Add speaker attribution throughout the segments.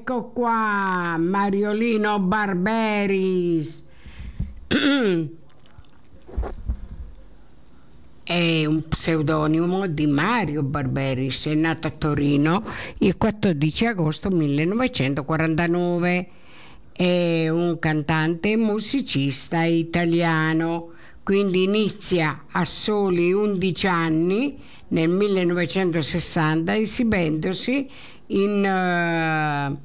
Speaker 1: Ecco qua, Mariolino Barberis. È un pseudonimo di Mario Barberis, è nato a Torino il 14 agosto 1949. È un cantante e musicista italiano, quindi inizia a soli 11 anni nel 1960 esibendosi in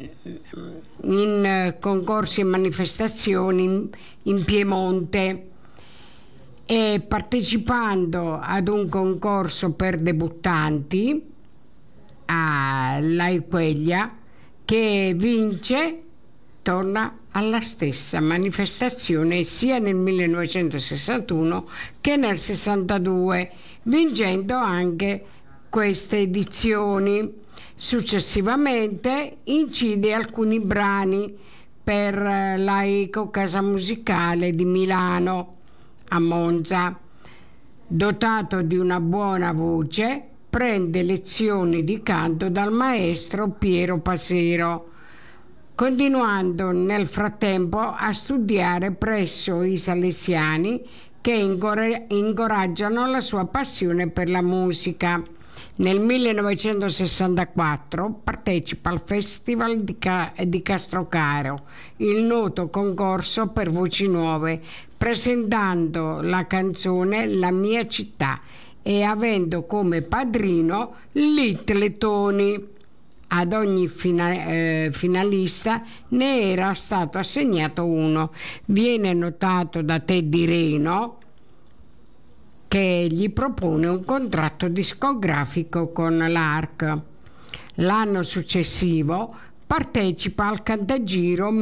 Speaker 1: concorsi e manifestazioni in Piemonte e partecipando ad un concorso per debuttanti a Laiqueglia che vince, torna alla stessa manifestazione sia nel 1961 che nel 62, vincendo anche queste edizioni. Successivamente incide alcuni brani per la Eco Casa Musicale di Milano a Monza. Dotato di una buona voce, prende lezioni di canto dal maestro Piero Pasero, continuando nel frattempo a studiare presso i salesiani che incoraggiano la sua passione per la musica. Nel 1964 partecipa al Festival di Castrocaro, il noto concorso per voci nuove, presentando la canzone La mia città e avendo come padrino Little Tony. Ad ogni finalista ne era stato assegnato uno. Viene notato da Teddy Reno, che gli propone un contratto discografico con l'ARC. L'anno successivo partecipa al Cantagiro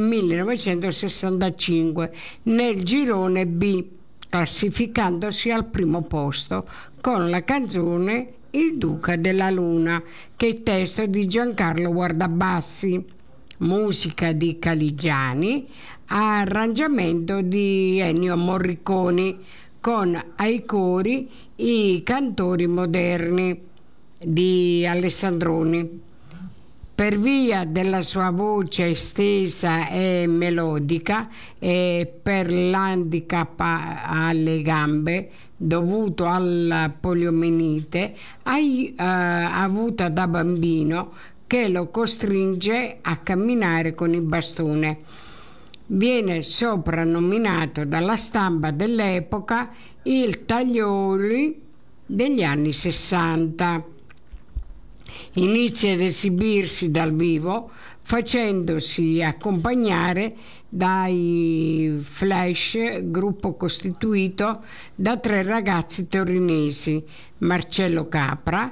Speaker 1: 1965 nel girone B, classificandosi al primo posto con la canzone Il Duca della Luna, che è il testo di Giancarlo Guardabassi, musica di Caligiani, arrangiamento di Ennio Morriconi, con ai cori i cantori moderni di Alessandroni. Per via della sua voce estesa e melodica e per l'handicap alle gambe dovuto alla poliomielite avuta da bambino, che lo costringe a camminare con il bastone. Viene soprannominato dalla stampa dell'epoca il Taglioli degli anni 60. Inizia ad esibirsi dal vivo facendosi accompagnare dai Flash, gruppo costituito da 3 ragazzi torinesi: Marcello Capra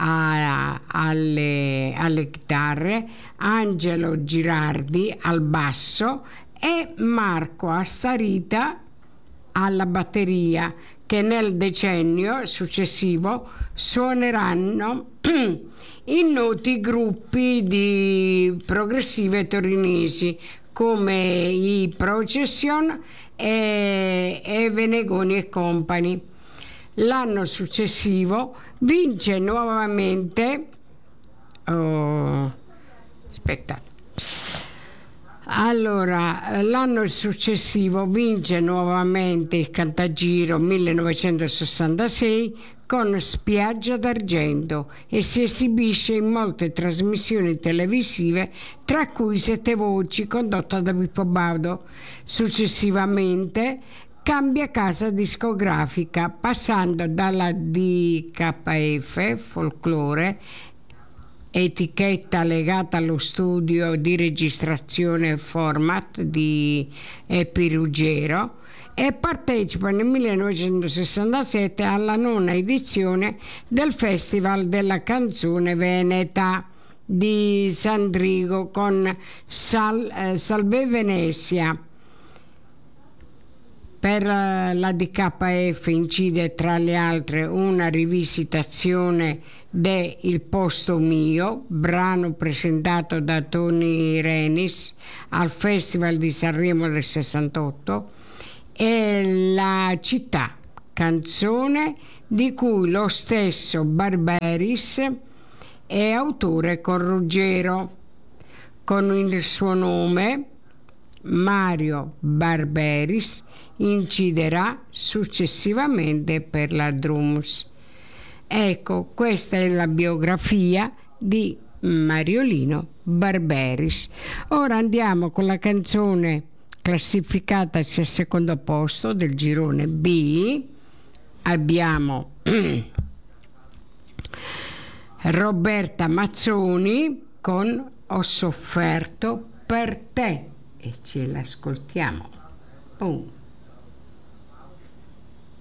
Speaker 1: alle chitarre, Angelo Girardi al basso e Marco Astarita alla batteria, che nel decennio successivo suoneranno in noti gruppi di progressive torinesi come i Procession e Venegoni e Company. L'anno successivo vince nuovamente l'anno successivo vince nuovamente il Cantagiro 1966 con Spiaggia d'Argento e si esibisce in molte trasmissioni televisive, tra cui 7 voci condotta da Pippo Baudo. Successivamente cambia casa discografica, passando dalla DKF Folklore, etichetta legata allo studio di registrazione Format di Epi Ruggero, e partecipa nel 1967 alla 9ª edizione del Festival della Canzone Veneta di Sandrigo con Salve Venezia. Per la DKF incide tra le altre una rivisitazione de Il posto mio, brano presentato da Tony Renis al Festival di Sanremo del 68, e La città, canzone di cui lo stesso Barberis è autore con Ruggero. con il suo nome, Mario Barberis, inciderà successivamente per la Drums. Ecco, questa è la biografia di Mariolino Barberis. Ora andiamo con la canzone classificatasi al secondo posto del girone B. Abbiamo Roberta Mazzoni con Ho sofferto per te e ce l'ascoltiamo. Boom.